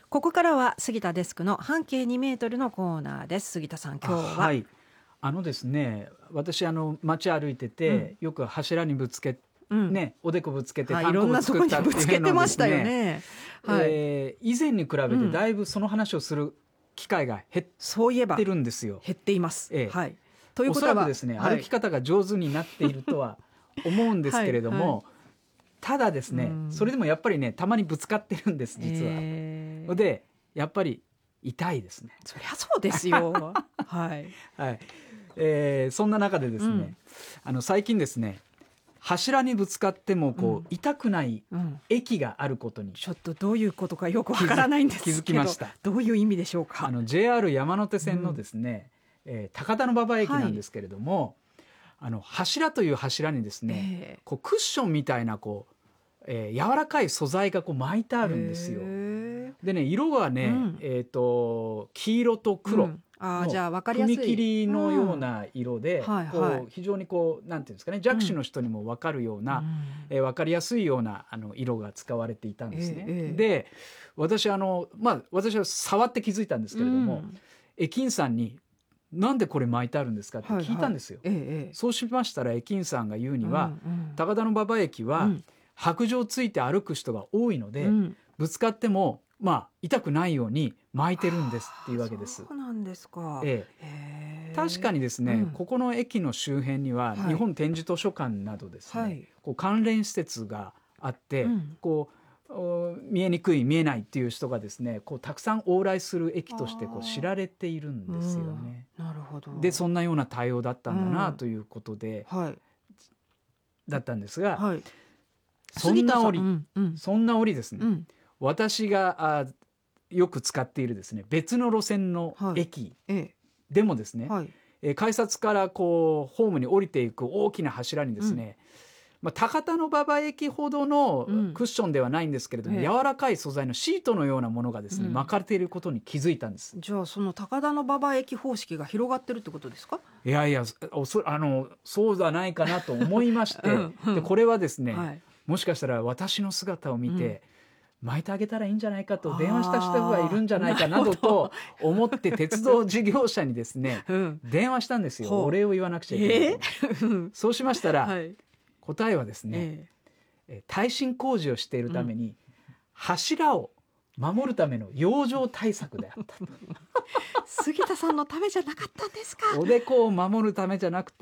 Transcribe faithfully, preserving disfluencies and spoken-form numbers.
ここからは杉田デスクの半径にメートルのコーナーです。杉田さん、今日は。 はい、あのですね、私あの街歩いてて、うん、よく柱にぶつけ、うんね、おでこぶつけてハンコを作ったっていうのをですね、いろんなところにぶつけてましたよね。 はい、えー、以前に比べてだいぶその話をする機会が減ってるんですよ。 減っています。 えーはい、ということはおそらくですね、はい、歩き方が上手になっているとは思うんですけれども、はいはい、ただですね、それでもやっぱりね、たまにぶつかってるんです実は。えー、でやっぱり痛いですね。 そりゃそうですよ。はい、 はい、えー、そんな中でですね、うん、あの最近ですね、柱にぶつかってもこう、うん、痛くない駅があることに、 ちょっとどういうことかよくわからないんですけど、 気づきました。 どういう意味でしょうか。 あの ジェイアール 山手線のですね、うん、えー、高田馬場駅なんですけれども、はい、あの柱という柱にですね、えー、こうクッションみたいなこう、えー、柔らかい素材がこう巻いてあるんですよ。でね、色はね、うん、えーと黄色と黒、うん、 あ、じゃあ分かりやすい踏切のような色で、うん、こう、はいはい、非常にこうなんていうんですかね、弱視の人にも分かるような、うん、えー、分かりやすいようなあの色が使われていたんですね。えー、で私あの、まあ、私は触って気づいたんですけれども、うん、駅員さんになんでこれ巻いてあるんですかって聞いたんですよ。はいはい、えー、そうしましたら駅員さんが言うには、うんうん、高田馬場駅は、うん、白杖ついて歩く人が多いので、うん、ぶつかってもまあ、痛くないように巻いてるんですっていうわけです。 そうなんですか。 ええ、確かにですね、うん、ここの駅の周辺には日本展示図書館などですね、はい、こう関連施設があって、うん、こう見えにくい見えないっていう人がですね、こうたくさん往来する駅としてこう知られているんですよね。 うん、なるほど。 でそんなような対応だったんだなということで、うん、はい、だったんですが、はい、そんな折、うんうん、そんな折ですね、うん、私があよく使っているですね、別の路線の駅でもですね、はい、えー、改札からこうホームに降りていく大きな柱にですね、うん、まあ、高田馬場駅ほどのクッションではないんですけれども、うん、柔らかい素材のシートのようなものがですね、うん、巻かれていることに気づいたんです。 じゃあその高田馬場駅方式が広がってるってことですか？ いやいや、おそあのそうじゃないかなと思いまして、うんうん、でこれはですね、はい、もしかしたら私の姿を見て、うん、巻いてあげたらいいんじゃないかと電話した人がいるんじゃないかなどと思って鉄道事業者にですね、うん、電話したんですよ。お礼を言わなくちゃいけない、えー、そうしましたら、はい、答えはですね、えー、耐震工事をしているために、うん、柱を守るための養生対策であったと。 杉田さんのためじゃなかったんですか？ おでこを守るためじゃなくて